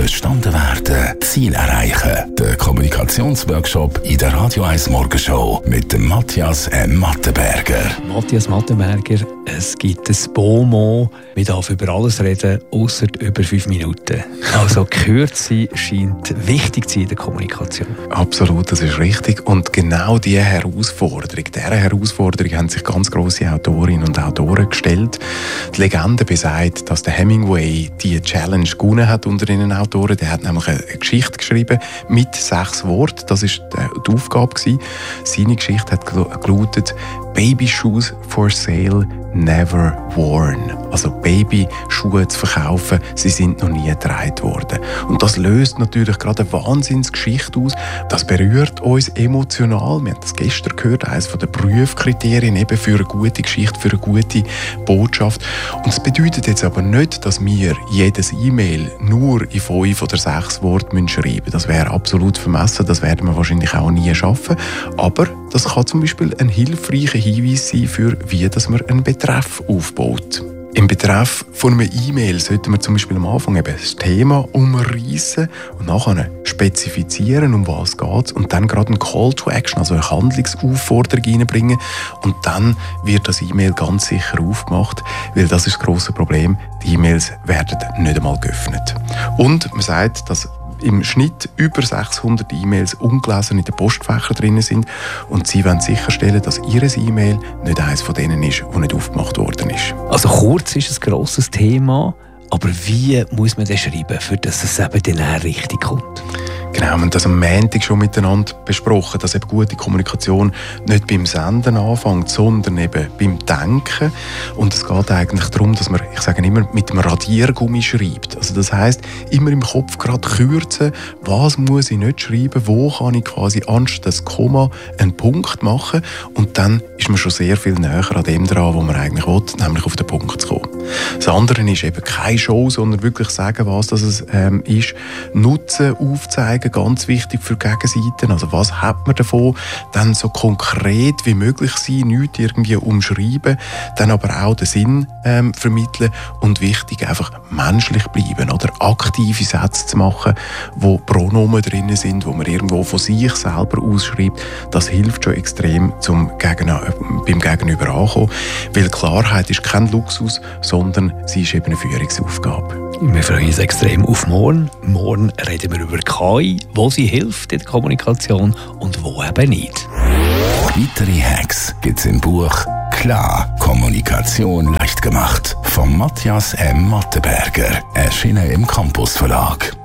verstanden werden, Ziel erreichen. Der Kommunikationsworkshop in der Radio 1 Morgenshow mit dem Matthias M. Mattenberger. Matthias Mattenberger, es gibt ein Bonmot, wir dürfen über alles reden, ausser über 5 Minuten. Also Kürze scheint wichtig zu sein in der Kommunikation. Absolut, das ist richtig. Und genau dieser Herausforderung haben sich ganz grosse Autorinnen und Autoren gestellt. Die Legende besagt, dass der Hemingway die Challenge gewonnen hat unter den Autoren. Der hat nämlich eine Geschichte geschrieben mit 6 Worten. Das war die Aufgabe gewesen. Seine Geschichte hat gelautet: Baby Shoes for sale, never worn. Also Babyschuhe zu verkaufen, sie sind noch nie getragen worden. Und das löst natürlich gerade eine Wahnsinnsgeschichte aus. Das berührt uns emotional. Wir haben das gestern gehört, eines der Prüfkriterien eben für eine gute Geschichte, für eine gute Botschaft. Und das bedeutet jetzt aber nicht, dass wir jedes E-Mail nur in 5 oder 6 Worten schreiben müssen. Das wäre absolut vermessen, das werden wir wahrscheinlich auch nie schaffen. Aber das kann zum Beispiel ein hilfreicher Hinweis sein, für wie dass man einen Betreff aufbaut. Im Betreff von einer E-Mail sollten wir zum Beispiel am Anfang eben das Thema umreissen und nachher spezifizieren, um was es geht, und dann gerade einen Call to Action, also eine Handlungsaufforderung reinbringen, und dann wird das E-Mail ganz sicher aufgemacht, weil das ist das grosse Problem, die E-Mails werden nicht einmal geöffnet. Und man sagt, dass im Schnitt über 600 E-Mails ungelesen in den Postfächern drin sind, und sie wollen sicherstellen, dass ihr E-Mail nicht eines von denen ist, das nicht aufgemacht worden ist. Also kurz ist ein grosses Thema, aber wie muss man das schreiben, für dass es eben dann richtig kommt? Genau, wir haben das am Montag schon miteinander besprochen, dass eben gute Kommunikation nicht beim Senden anfängt, sondern eben beim Denken. Und es geht eigentlich darum, dass man, ich sage immer, mit dem Radiergummi schreibt. Also das heisst, immer im Kopf gerade kürzen, was muss ich nicht schreiben, wo kann ich quasi anstatt das Komma einen Punkt machen, und dann ist man schon sehr viel näher an dem dran, wo man eigentlich will, nämlich auf den Punkt zu kommen. Das andere ist eben keine Show, sondern wirklich sagen, was das ist. Nutzen, aufzeigen, ganz wichtig für die Gegenseiten. Also was hat man davon? Dann so konkret wie möglich sein, nichts irgendwie umschreiben, dann aber auch den Sinn vermitteln, und wichtig, einfach menschlich bleiben, oder aktive Sätze zu machen, wo Pronomen drin sind, wo man irgendwo von sich selber ausschreibt. Das hilft schon extrem, beim Gegenüber ankommen, weil Klarheit ist kein Luxus, sondern sie ist eben eine Führungsaufgabe. Wir freuen uns extrem auf morgen. Morgen reden wir über KI, wo sie hilft in der Kommunikation und wo eben nicht. Weitere Hacks gibt's im Buch «Klar, Kommunikation leicht gemacht» von Matthias M. Mattenberger, erschienen im Campus Verlag.